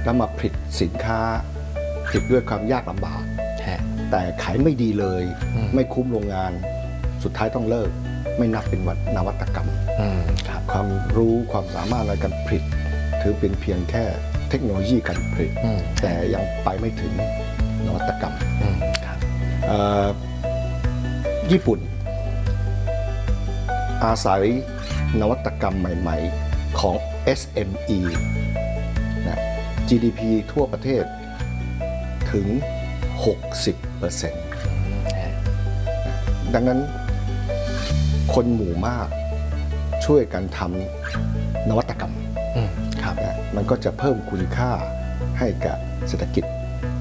แล้วมาผลิตสินค้าผลิตด้วยความยากลำบากแต่ขายไม่ดีเลยไม่คุ้มโรงงานสุดท้ายต้องเลิกไม่นับเป็นนวัตกรรมความรู้ความสามารถในการผลิตถือเป็นเพียงแค่เทคโนโลยีการผลิตแต่ยังไปไม่ถึงนวัตกรรมญี่ปุ่นอาศัยนวัตกรรมใหม่ๆของ SME นะ GDP ทั่วประเทศถึง 60% ดังนั้นคนหมู่มากช่วยกันทำนวัตกรรมนะมันก็จะเพิ่มคุณค่าให้กับเศรษฐกิจ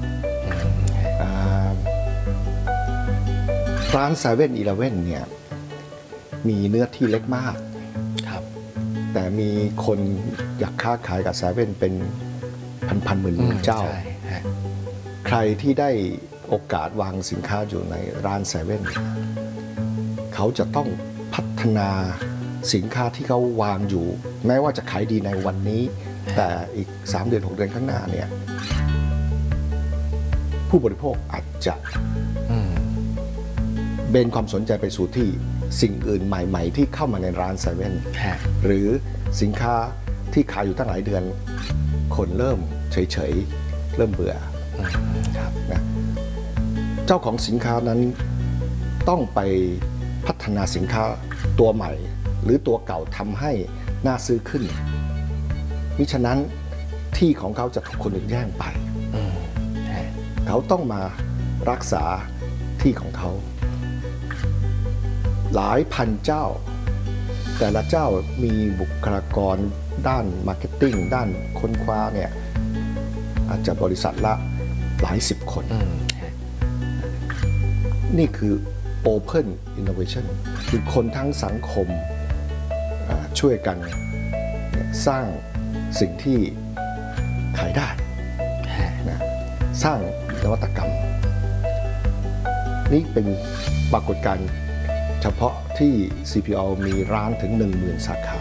ร้าน7-Elevenเนี่ยมีเนื้อที่เล็กมากแต่มีคนอยากค้าขายกับ7เป็นพันหมื่นเจ้าใครที่ได้โอกาสวางสินค้าอยู่ในร้าน7เขาจะต้องพัฒนาสินค้าที่เขาวางอยู่แม้ว่าจะขายดีในวันนี้แต่อีก3 เดือน6 เดือนข้างหน้าเนี่ยผู้บริโภคอาจจะเบนความสนใจไปสู่ที่สิ่งอื่นใหม่ๆที่เข้ามาในร้าน7หรือสินค้าที่ขายอยู่ตั้งหลายเดือนคนเริ่มเฉยๆเริ่มเบื่อนะเจ้าของสินค้านั้นต้องไปพัฒนาสินค้าตัวใหม่หรือตัวเก่าทำให้น่าซื้อขึ้นมิฉะนั้นที่ของเขาจะถูกคนอื่นแย่งไปเขาต้องมารักษาที่ของเขาหลายพันเจ้าแต่ละเจ้ามีบุคลากรด้านมาร์เก็ตติ้งด้านค้นคว้าเนี่ยอาจจะบริษัทละหลาย10 คนนี่คือ Open Innovation คือคนทั้งสังคมช่วยกันสร้างสิ่งที่ขายได้นะสร้างนวัตกรรมนี่เป็นปรากฏการณ์เฉพาะที่ CPO มีร้านถึง 10,000 สาขา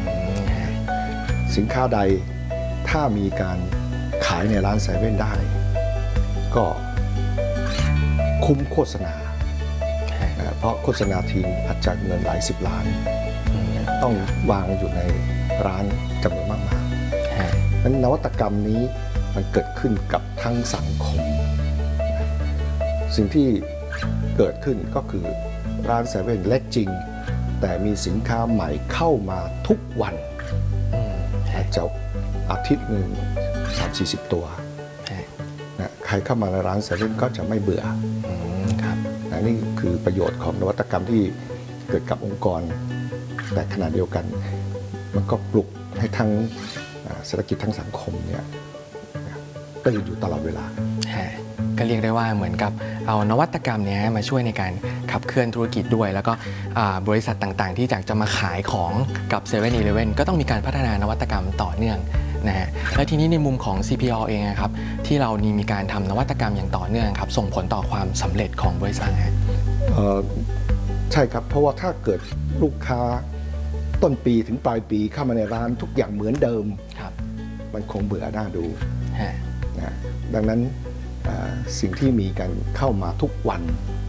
สินค้าใดถ้ามีการขายในร้าน7ได้ก็คุ้มโฆษณาเพราะโฆษณาทีอาจจะเงินหลาย10 ล้านต้องวางอยู่ในร้านจำนวนมากๆนั้นนวัตกรรมนี้มันเกิดขึ้นกับทั้งสังคมสิ่งที่เกิดขึ้นก็คือร้าน7เล็กจริงแต่มีสินค้าใหม่เข้ามาทุกวันอาจจะอาทิตย์หนึ่ง30-40 ตัวนะใครเข้ามาในร้าน7ก็จะไม่เบื่อนี่คือประโยชน์ของนวัตกรรมที่เกิดกับองค์กรแต่ขณะเดียวกันมันก็ปลุกให้ทั้งเศรษฐกิจทั้งสังคมเนี่ยตื่นอยู่ตลอดเวลาก็เรียกได้ว่าเหมือนกับเอานวัตกรรมนี้มาช่วยในการขับเคลื่อนธุรกิจด้วยแล้วก็บริษัทต่างๆที่อยากจะมาขายของกับ7-Eleven ก็ต้องมีการพัฒนานวัตกรรมต่อเนื่องนะฮะและทีนี้ในมุมของ CPO เองครับที่เรานี่มีการทำนวัตกรรมอย่างต่อเนื่องครับส่งผลต่อความสำเร็จของบริษัทใช่ครับเพราะว่าถ้าเกิดลูกค้าต้นปีถึงปลายปีเข้ามาในร้านทุกอย่างเหมือนเดิมมันคงเบื่อหน้าดูนะดังนั้นสิ่งที่มีการเข้ามาทุกวัน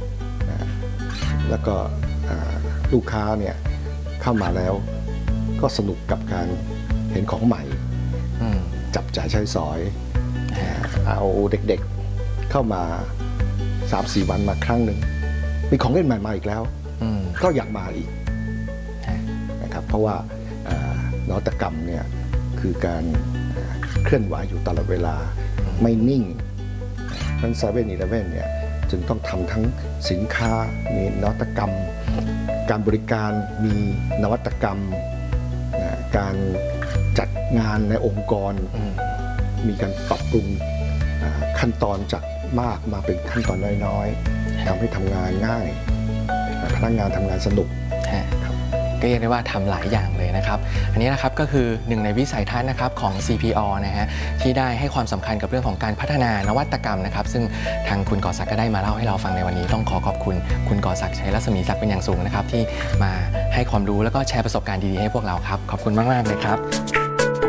แล้วก็ลูกค้าเนี่ยเข้ามาแล้วก็สนุกกับการเห็นของใหม่จับจ่ายใช้สอยเอาเด็กๆเข้ามา 3-4 วันมาครั้งหนึ่งมีของเล่นใหม่มาอีกแล้วก็อยากมาอีกนะครับเพราะว่านวัตกรรมเนี่ยคือการเคลื่อนไหวอยู่ตลอดเวลาไม่นิ่งทั้ง7-Elevenเนี่ยจึงต้องทำทั้งสินค้ามีนวัตกรรมการบริการมีนวัตกรรมการจัดงานในองค์กรมีการปรับปรุงขั้นตอนจากมากมาเป็นขั้นตอนน้อยๆทำให้ทำงานง่ายพนักงานทำงานสนุกก็เรียกได้ว่าทำหลายอย่างเลยนะครับอันนี้นะครับก็คือหนึ่งในวิสัยทัศน์นะครับของ CPO นะฮะที่ได้ให้ความสำคัญกับเรื่องของการพัฒนานวัตกรรมนะครับซึ่งทางคุณก.ศักดิ์ก็ได้มาเล่าให้เราฟังในวันนี้ต้องขอขอบคุณคุณก.ศักดิ์ชัยรัศมีศักดิ์เป็นอย่างสูงนะครับที่มาให้ความรู้แล้วก็แชร์ประสบการณ์ดีๆให้พวกเราครับขอบคุณมากๆเลยครับ